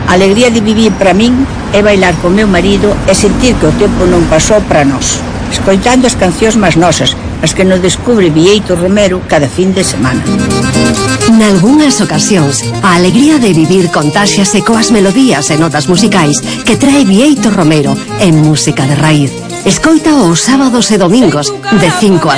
A alegría de vivir para min é bailar con meu marido e sentir que o tempo non pasou para nós, escoitando as cancións máis nosas, as que nos descubre Bieito Romero cada fin de semana. Nalgúnas ocasións, a alegría de vivir contáxiase coas melodías e notas musicais que trae Bieito Romero en Música de Raíz. Escoita os sábados e domingos de 5 a